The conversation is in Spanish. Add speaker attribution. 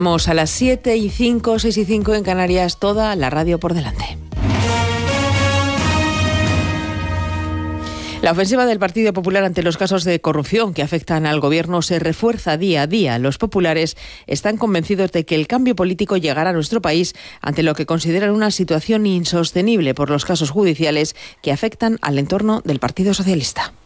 Speaker 1: Vamos a las 7:05, 6:05 en Canarias, toda la radio por delante. La ofensiva del Partido Popular ante los casos de corrupción que afectan al Gobierno se refuerza día a día. Los populares están convencidos de que el cambio político llegará a nuestro país ante lo que consideran una situación insostenible por los casos judiciales que afectan al entorno del Partido Socialista.